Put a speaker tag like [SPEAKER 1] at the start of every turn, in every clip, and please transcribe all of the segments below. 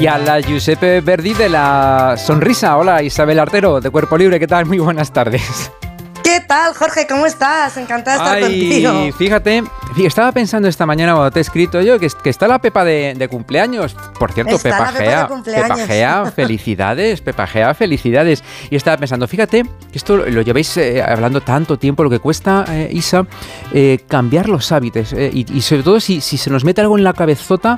[SPEAKER 1] Y a la Giuseppe Verdi de la sonrisa. Hola, Isabel Artero, de Cuerpo Libre. ¿Qué tal? Muy buenas tardes.
[SPEAKER 2] ¿Qué tal, Jorge? ¿Cómo estás? Encantada de estar contigo.
[SPEAKER 1] Fíjate, estaba pensando esta mañana cuando te he escrito yo que está la Pepa de cumpleaños. Por cierto, Pepa Gea, felicidades, Pepa Gea, felicidades. Y estaba pensando, fíjate, que esto lo lleváis hablando tanto tiempo, lo que cuesta, Isa, cambiar los hábitos. Y sobre todo si se nos mete algo en la cabezota,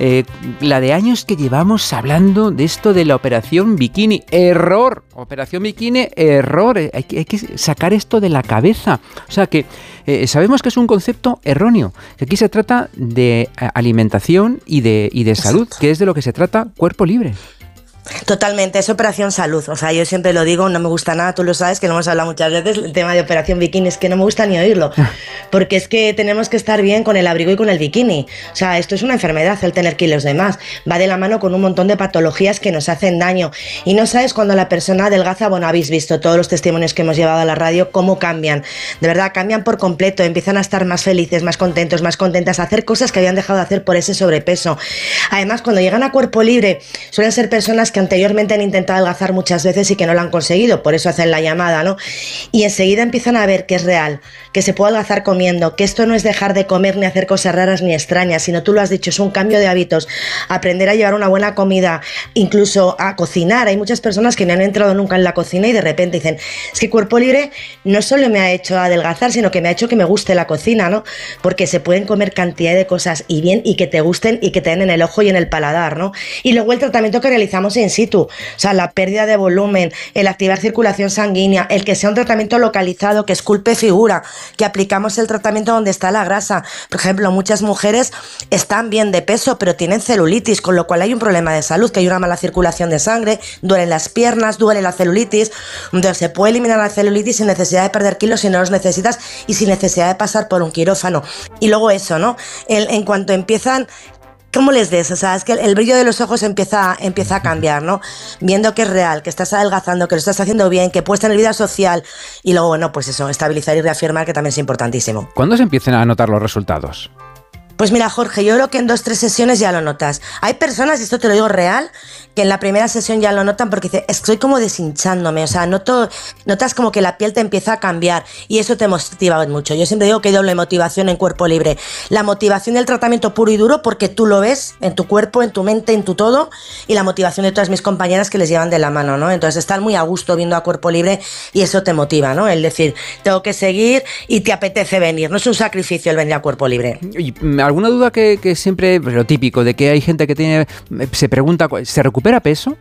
[SPEAKER 1] la de años que llevamos hablando de esto de la operación bikini. ¡Error! Operación bikini, error. Hay que sacar esto de la cabeza. O sea que sabemos que es un concepto erróneo, que aquí se trata de alimentación y de salud, que es de lo que se trata Cuerpo Libre.
[SPEAKER 2] Totalmente, es operación salud. O sea, yo siempre lo digo, no me gusta nada, tú lo sabes, que lo hemos hablado muchas veces, el tema de operación bikini, es que no me gusta ni oírlo, porque es que tenemos que estar bien con el abrigo y con el bikini. O sea, esto es una enfermedad, el tener kilos de más. Va de la mano con un montón de patologías que nos hacen daño. Y no sabes cuando la persona adelgaza, bueno, habéis visto todos los testimonios que hemos llevado a la radio, cómo cambian. De verdad, cambian por completo, empiezan a estar más felices, más contentos, más contentas, a hacer cosas que habían dejado de hacer por ese sobrepeso. Además, cuando llegan a Cuerpo Libre, suelen ser personas que anteriormente han intentado adelgazar muchas veces y que no lo han conseguido, por eso hacen la llamada, ¿no? Y enseguida empiezan a ver que es real, que se puede adelgazar comiendo, que esto no es dejar de comer ni hacer cosas raras ni extrañas, sino tú lo has dicho, es un cambio de hábitos, aprender a llevar una buena comida, incluso a cocinar. Hay muchas personas que no han entrado nunca en la cocina y de repente dicen, es que Cuerpo Libre no solo me ha hecho adelgazar, sino que me ha hecho que me guste la cocina, ¿no? Porque se pueden comer cantidad de cosas y bien, y que te gusten y que te den en el ojo y en el paladar, ¿no? Y luego el tratamiento que realizamos in situ, o sea, la pérdida de volumen, el activar circulación sanguínea, el que sea un tratamiento localizado, que esculpe figura, que aplicamos el tratamiento donde está la grasa. Por ejemplo, muchas mujeres están bien de peso, pero tienen celulitis, con lo cual hay un problema de salud, que hay una mala circulación de sangre, duelen las piernas, duele la celulitis. Entonces se puede eliminar la celulitis sin necesidad de perder kilos si no los necesitas y sin necesidad de pasar por un quirófano. Y luego eso, ¿no? En cuanto empiezan... ¿Cómo les des? O sea, es que el brillo de los ojos empieza a cambiar, ¿no? Viendo que es real, que estás adelgazando, que lo estás haciendo bien, que puedes tener vida social y luego, bueno, pues eso, estabilizar y reafirmar, que también es importantísimo.
[SPEAKER 1] ¿Cuándo se empiezan a notar los resultados?
[SPEAKER 2] Pues mira, Jorge, yo creo que en 2-3 sesiones ya lo notas. Hay personas, y esto te lo digo real, que en la primera sesión ya lo notan porque dice, estoy como deshinchándome, o sea, notas como que la piel te empieza a cambiar y eso te motiva mucho. Yo siempre digo que hay doble motivación en Cuerpo Libre. La motivación del tratamiento puro y duro porque tú lo ves en tu cuerpo, en tu mente, en tu todo, y la motivación de todas mis compañeras que les llevan de la mano, ¿no? Entonces están muy a gusto viendo a Cuerpo Libre y eso te motiva, ¿no? El decir, tengo que seguir y te apetece venir. No es un sacrificio el venir a Cuerpo Libre.
[SPEAKER 1] Y ¿alguna duda que siempre, lo típico, de que hay gente que se pregunta, ¿se recupera peso?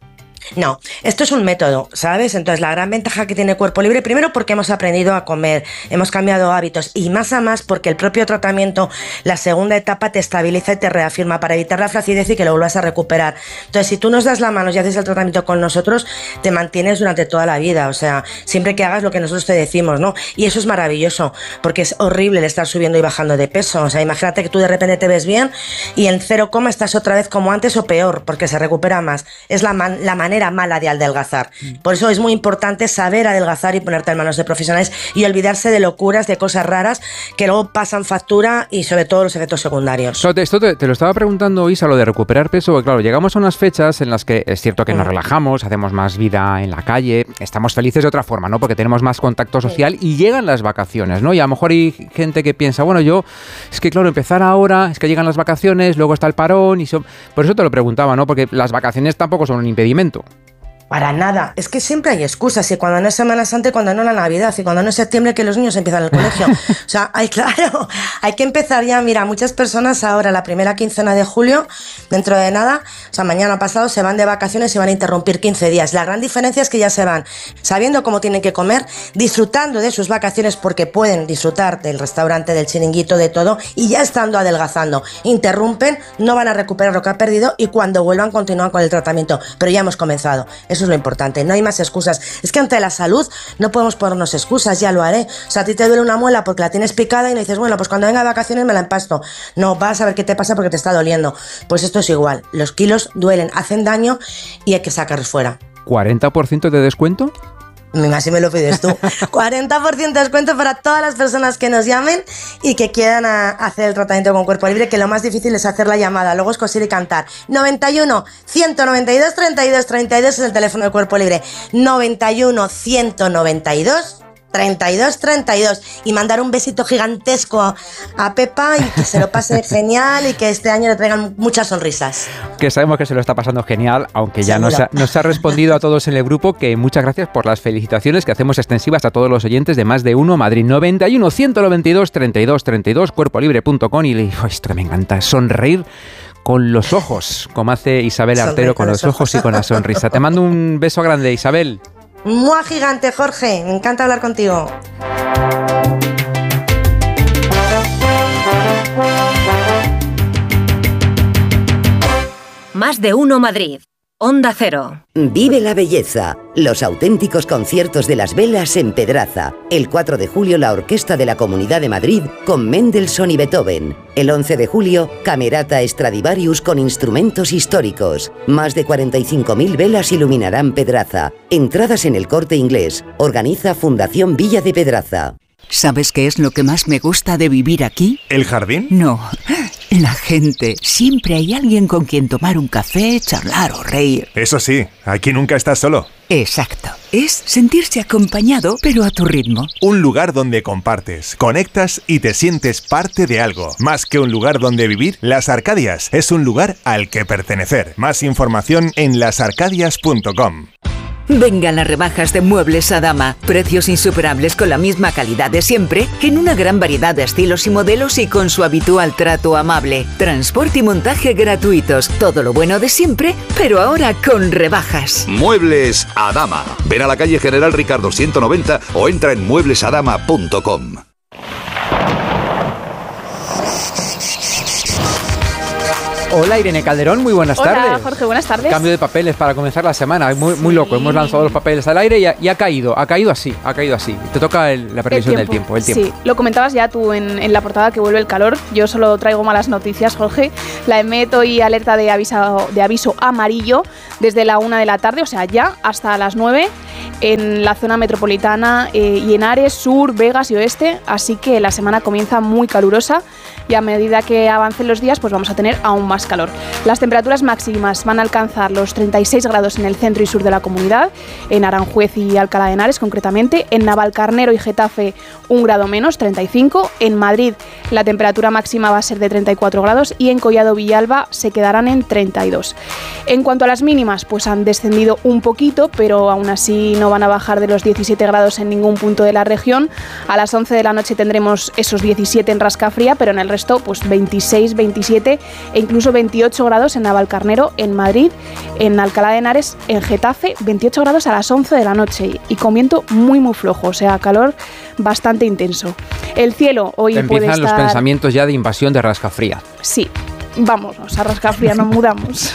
[SPEAKER 2] No, esto es un método, ¿sabes? Entonces la gran ventaja que tiene Cuerpo Libre, primero porque hemos aprendido a comer, hemos cambiado hábitos y más a más porque el propio tratamiento, la segunda etapa te estabiliza y te reafirma para evitar la flacidez y que lo vuelvas a recuperar. Entonces si tú nos das la mano y haces el tratamiento con nosotros, te mantienes durante toda la vida, o sea, siempre que hagas lo que nosotros te decimos, ¿no? Y eso es maravilloso, porque es horrible el estar subiendo y bajando de peso, o sea, imagínate que tú de repente te ves bien y en 0, estás otra vez como antes o peor, porque se recupera más. Es la manera mala de adelgazar. Por eso es muy importante saber adelgazar y ponerte en manos de profesionales y olvidarse de locuras, de cosas raras que luego pasan factura y sobre todo los efectos secundarios.
[SPEAKER 1] Esto te lo estaba preguntando, Isa, lo de recuperar peso, porque claro, llegamos a unas fechas en las que es cierto que nos relajamos, hacemos más vida en la calle, estamos felices de otra forma, ¿no? Porque tenemos más contacto social y llegan las vacaciones, ¿no? Y a lo mejor hay gente que piensa, bueno, es que claro, empezar ahora, es que llegan las vacaciones, luego está el parón por eso te lo preguntaba, ¿no? Porque las vacaciones tampoco son un impedimento.
[SPEAKER 2] Para nada, es que siempre hay excusas, y cuando no es Semana Santa, y cuando no la Navidad, y cuando no es septiembre que los niños empiezan el colegio. O sea, hay que empezar ya. Mira, muchas personas ahora, la primera quincena de julio, dentro de nada, o sea, mañana pasado se van de vacaciones y van a interrumpir 15 días. La gran diferencia es que ya se van sabiendo cómo tienen que comer, disfrutando de sus vacaciones porque pueden disfrutar del restaurante, del chiringuito, de todo, y ya estando adelgazando. Interrumpen, no van a recuperar lo que ha perdido y cuando vuelvan continúan con el tratamiento. Pero ya hemos comenzado. Eso es lo importante, no hay más excusas. Es que ante la salud no podemos ponernos excusas, ya lo haré. O sea, a ti te duele una muela porque la tienes picada y no dices, bueno, pues cuando venga de vacaciones me la empasto. No, vas a ver qué te pasa porque te está doliendo. Pues esto es igual, los kilos duelen, hacen daño y hay que sacarlos fuera.
[SPEAKER 1] ¿40% de descuento?
[SPEAKER 2] Así me lo pides tú. 40% de descuento para todas las personas que nos llamen y que quieran hacer el tratamiento con cuerpo libre, que lo más difícil es hacer la llamada, luego es coser y cantar. 91 192 32 32 es el teléfono de Cuerpo Libre. 91 192 32 32 y mandar un besito gigantesco a Pepa y que se lo pase genial y que este año le traigan muchas sonrisas.
[SPEAKER 1] Que sabemos que se lo está pasando genial, aunque ya nos ha respondido a todos en el grupo que muchas gracias por las felicitaciones que hacemos extensivas a todos los oyentes de Más de Uno Madrid. 91 192 32 32 cuerpolibre.com y le digo, esto que me encanta, sonreír con los ojos, como hace Isabel Artero, con los ojos y con la sonrisa. Te mando un beso grande, Isabel.
[SPEAKER 2] ¡Mua gigante, Jorge! Me encanta hablar contigo.
[SPEAKER 3] Más de Uno Madrid. Onda Cero.
[SPEAKER 4] Vive la belleza. Los auténticos conciertos de las velas en Pedraza. El 4 de julio la Orquesta de la Comunidad de Madrid con Mendelssohn y Beethoven. El 11 de julio Camerata Stradivarius con instrumentos históricos. Más de 45.000 velas iluminarán Pedraza. Entradas en El Corte Inglés. Organiza Fundación Villa de Pedraza.
[SPEAKER 5] ¿Sabes qué es lo que más me gusta de vivir aquí?
[SPEAKER 6] ¿El jardín?
[SPEAKER 5] No, la gente. Siempre hay alguien con quien tomar un café, charlar o reír.
[SPEAKER 6] Eso sí, aquí nunca estás solo.
[SPEAKER 5] Exacto. Es sentirse acompañado, pero a tu ritmo.
[SPEAKER 6] Un lugar donde compartes, conectas y te sientes parte de algo. Más que un lugar donde vivir, Las Arcadias es un lugar al que pertenecer. Más información en lasarcadias.com.
[SPEAKER 5] Vengan las rebajas de Muebles Adama. Precios insuperables con la misma calidad de siempre, en una gran variedad de estilos y modelos y con su habitual trato amable. Transporte y montaje gratuitos. Todo lo bueno de siempre, pero ahora con rebajas.
[SPEAKER 7] Muebles Adama. Ven a la calle General Ricardo 190 o entra en mueblesadama.com.
[SPEAKER 1] Hola Irene Calderón, muy buenas tardes.
[SPEAKER 8] Hola Jorge, buenas tardes.
[SPEAKER 1] Cambio de papeles para comenzar la semana, muy loco. Hemos lanzado los papeles al aire y ha caído así. Te toca la previsión del tiempo.
[SPEAKER 8] Sí, lo comentabas ya tú en la portada que vuelve el calor. Yo solo traigo malas noticias, Jorge. La EMET hoy alerta de aviso amarillo desde la 1 de la tarde, o sea ya hasta las 9 en la zona metropolitana y en Ares, Sur, Vegas y Oeste. Así que la semana comienza muy calurosa y a medida que avancen los días pues vamos a tener aún más calor. Las temperaturas máximas van a alcanzar los 36 grados en el centro y sur de la comunidad, en Aranjuez y Alcalá de Henares concretamente, en Navalcarnero y Getafe 1 grado menos, 35, en Madrid la temperatura máxima va a ser de 34 grados y en Collado Villalba se quedarán en 32. En cuanto a las mínimas, pues han descendido un poquito, pero aún así no van a bajar de los 17 grados en ningún punto de la región. A las 11 de la noche tendremos esos 17 en Rascafría, pero en el resto pues 26, 27 e incluso 28 grados en Navalcarnero, en Madrid, en Alcalá de Henares, en Getafe, 28 grados a las 11 de la noche y con viento muy flojo, o sea, calor bastante intenso. El cielo hoy puede estar...
[SPEAKER 1] Empiezan los pensamientos ya de invasión de Rascafría.
[SPEAKER 8] Sí. Vámonos, a Rascafría nos mudamos.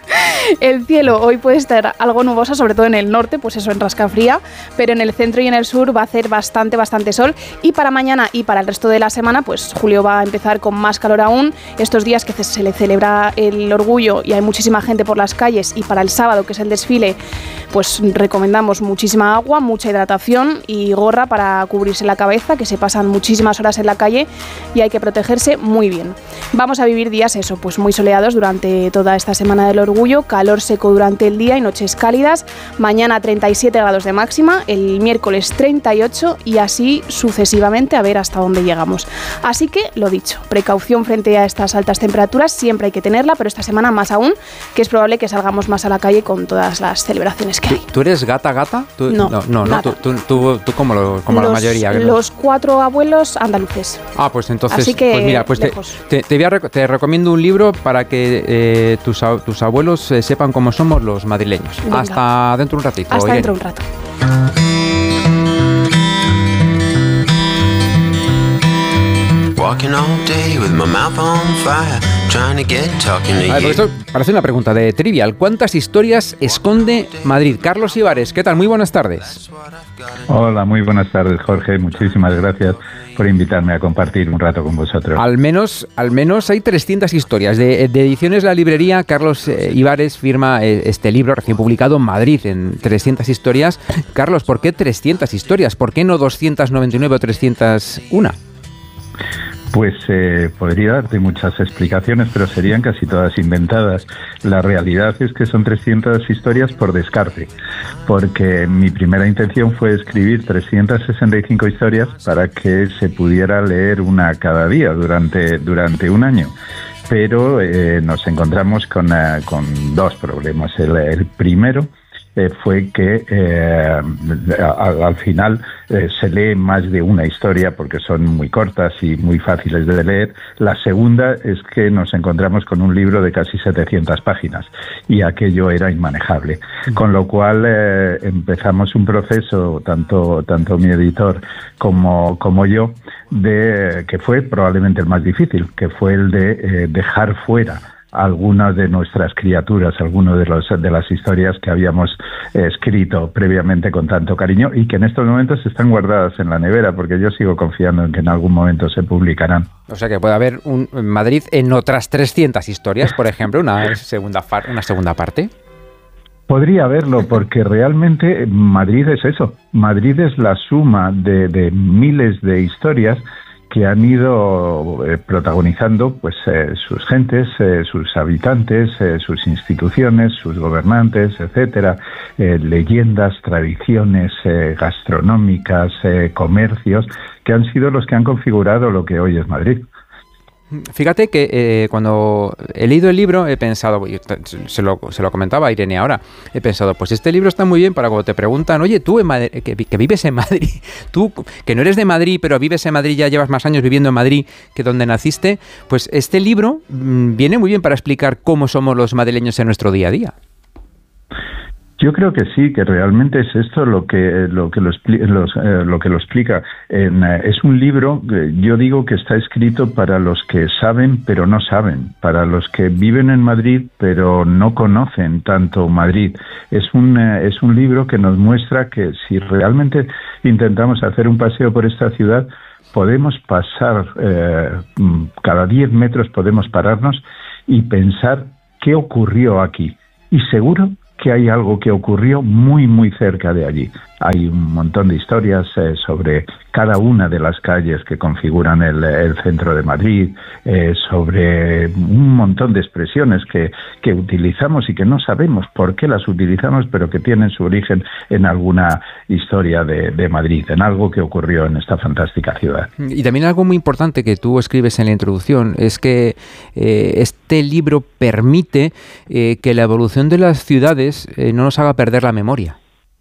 [SPEAKER 8] El cielo hoy puede estar algo nuboso, sobre todo en el norte, pues eso, en Rascafría, pero en el centro y en el sur va a hacer bastante sol. Y para mañana y para el resto de la semana, pues julio va a empezar con más calor aún. Estos días que se le celebra el orgullo y hay muchísima gente por las calles, y para el sábado, que es el desfile, pues recomendamos muchísima agua, mucha hidratación y gorra para cubrirse la cabeza, que se pasan muchísimas horas en la calle y hay que protegerse muy bien. Vamos a vivir días pues muy soleados durante toda esta semana del orgullo, calor seco durante el día y noches cálidas. Mañana 37 grados de máxima, el miércoles 38 y así sucesivamente, a ver hasta dónde llegamos. Así que, lo dicho, precaución frente a estas altas temperaturas, siempre hay que tenerla, pero esta semana más aún, que es probable que salgamos más a la calle con todas las celebraciones que hay.
[SPEAKER 1] ¿Tú eres gata? No, tú como la mayoría.
[SPEAKER 8] Los 4 abuelos andaluces.
[SPEAKER 1] Pues entonces,
[SPEAKER 8] así que,
[SPEAKER 1] pues mira, pues te recomiendo un libro para que tus abuelos sepan cómo somos los madrileños. Venga. Hasta dentro de un ratito.
[SPEAKER 8] Hasta dentro de un rato.
[SPEAKER 9] Walking all day with my mouth on fire,
[SPEAKER 1] Porque esto parece una pregunta de trivial. ¿Cuántas historias esconde Madrid? Carlos Ibares, ¿qué tal? Muy buenas tardes.
[SPEAKER 9] Hola, muy buenas tardes, Jorge. Muchísimas gracias por invitarme a compartir un rato con vosotros.
[SPEAKER 1] Al menos hay 300 historias. De Ediciones La Librería, Carlos Ibares firma este libro recién publicado, Madrid, en 300 historias. Carlos, ¿por qué 300 historias? ¿Por qué no 299 o 301?
[SPEAKER 9] Pues podría darte muchas explicaciones, pero serían casi todas inventadas. La realidad es que son 300 historias por descarte, porque mi primera intención fue escribir 365 historias para que se pudiera leer una cada día durante un año. Pero nos encontramos con dos problemas. El primero fue que al final se lee más de una historia porque son muy cortas y muy fáciles de leer. La segunda es que nos encontramos con un libro de casi 700 páginas y aquello era inmanejable. Con lo cual empezamos un proceso, tanto mi editor como yo, que fue probablemente el más difícil, que fue el de dejar fuera algunas de nuestras criaturas, algunas de las historias que habíamos escrito previamente con tanto cariño y que en estos momentos están guardadas en la nevera, porque yo sigo confiando en que en algún momento se publicarán.
[SPEAKER 1] O sea que puede haber un Madrid en otras 300 historias, por ejemplo, una segunda parte.
[SPEAKER 9] Podría haberlo, porque realmente Madrid es eso. Madrid es la suma de miles de historias que han ido protagonizando pues sus gentes, sus habitantes, sus instituciones, sus gobernantes, etcétera, leyendas, tradiciones gastronómicas, comercios, que han sido los que han configurado lo que hoy es Madrid.
[SPEAKER 1] Fíjate que cuando he leído el libro he pensado, se lo comentaba a Irene ahora, he pensado, pues este libro está muy bien para cuando te preguntan, oye, tú que vives en Madrid, tú que no eres de Madrid, pero vives en Madrid, ya llevas más años viviendo en Madrid que donde naciste, pues este libro viene muy bien para explicar cómo somos los madrileños en nuestro día a día.
[SPEAKER 9] Yo creo que sí, que realmente es esto lo que lo explica. Es un libro, yo digo que está escrito para los que saben pero no saben, para los que viven en Madrid pero no conocen tanto Madrid. Es un libro que nos muestra que si realmente intentamos hacer un paseo por esta ciudad, podemos pasar, cada 10 metros podemos pararnos y pensar qué ocurrió aquí. Y seguro que hay algo que ocurrió muy, muy cerca de allí. Hay un montón de historias sobre cada una de las calles que configuran el centro de Madrid, sobre un montón de expresiones que utilizamos y que no sabemos por qué las utilizamos, pero que tienen su origen en alguna historia de Madrid, en algo que ocurrió en esta fantástica ciudad.
[SPEAKER 1] Y también algo muy importante que tú escribes en la introducción es que este libro permite que la evolución de las ciudades no nos haga perder la memoria.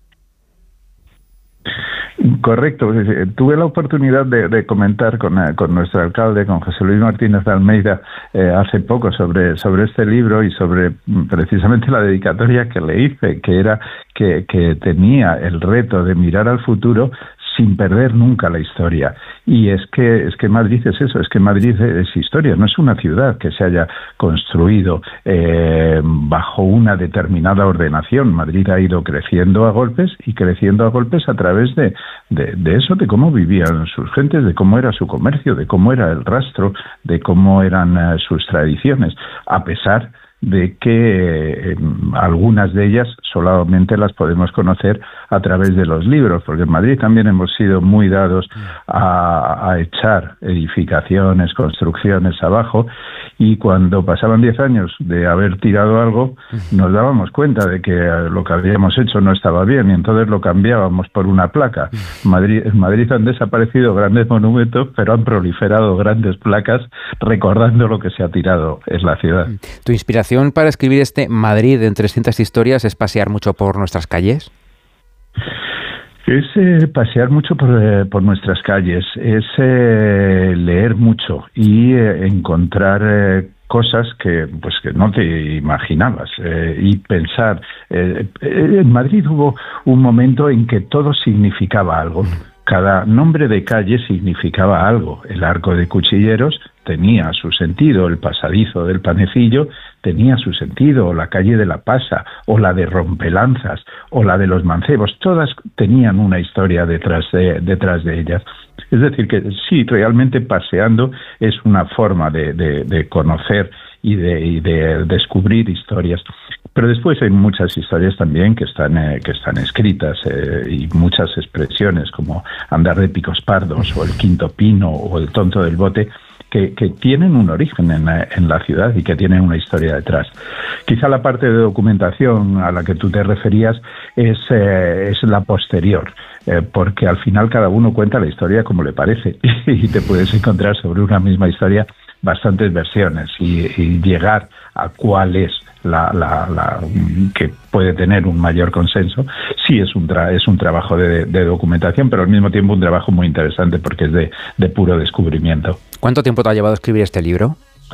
[SPEAKER 9] Correcto. Tuve la oportunidad de comentar con nuestro alcalde, con José Luis Martínez de Almeida, hace poco sobre este libro y sobre precisamente la dedicatoria que le hice, que era que tenía el reto de mirar al futuro sin perder nunca la historia. Y es que Madrid es eso, es que Madrid es historia, no es una ciudad que se haya construido bajo una determinada ordenación. Madrid ha ido creciendo a golpes y creciendo a golpes a través de eso, de cómo vivían sus gentes, de cómo era su comercio, de cómo era el rastro, de cómo eran sus tradiciones, a pesar de que algunas de ellas solamente las podemos conocer a través de los libros, porque en Madrid también hemos sido muy dados a echar edificaciones, construcciones abajo, y cuando pasaban 10 años de haber tirado algo, nos dábamos cuenta de que lo que habíamos hecho no estaba bien, y entonces lo cambiábamos por una placa. En Madrid han desaparecido grandes monumentos, pero han proliferado grandes placas recordando lo que se ha tirado en la ciudad.
[SPEAKER 1] ¿Tu inspiración para escribir este Madrid en 300 historias es pasear mucho por nuestras calles?
[SPEAKER 9] Es pasear mucho por nuestras calles, es leer mucho y encontrar cosas que no te imaginabas y pensar. En Madrid hubo un momento en que todo significaba algo. Cada nombre de calle significaba algo. El Arco de Cuchilleros tenía su sentido, el pasadizo del Panecillo tenía su sentido, o la calle de la Pasa, o la de Rompelanzas, o la de los Mancebos, todas tenían una historia detrás de ellas. Es decir, que sí, realmente paseando es una forma de conocer y de descubrir historias. Pero después hay muchas historias también que están escritas y muchas expresiones como andar de picos pardos o el quinto pino o el tonto del bote que tienen un origen en la ciudad y que tienen una historia detrás. Quizá la parte de documentación a la que tú te referías es la posterior, porque al final cada uno cuenta la historia como le parece y te puedes encontrar sobre una misma historia bastantes versiones y llegar a cuál es la que puede tener un mayor consenso. Sí, es un trabajo de documentación, pero al mismo tiempo un trabajo muy interesante porque es de puro descubrimiento.
[SPEAKER 1] ¿Cuánto tiempo te ha llevado a escribir este libro?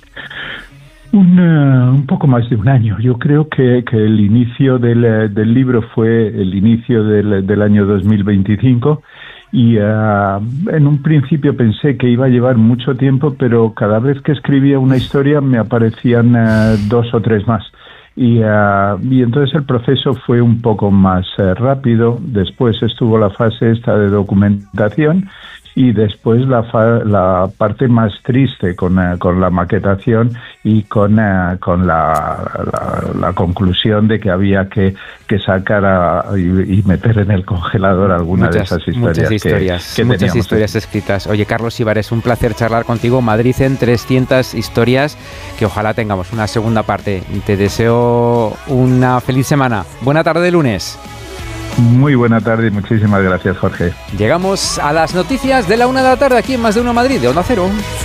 [SPEAKER 9] Un poco más de un año. Yo creo que el inicio del libro fue el inicio del año 2025 y en un principio pensé que iba a llevar mucho tiempo, pero cada vez que escribía una historia me aparecían 2 o 3 más. Y entonces el proceso fue un poco más rápido. Después estuvo la fase esta de documentación y después la parte más triste con la maquetación y con la conclusión de que había que sacar y meter en el congelador alguna de esas historias.
[SPEAKER 1] Muchas historias escritas. Oye, Carlos Ibares, un placer charlar contigo. Madrid en 300 historias, que ojalá tengamos una segunda parte. Te deseo una feliz semana. Buena tarde de lunes.
[SPEAKER 9] Muy buena tarde y muchísimas gracias, Jorge.
[SPEAKER 1] Llegamos a las noticias de la 1 de la tarde aquí en Más de Uno Madrid, de Onda Cero.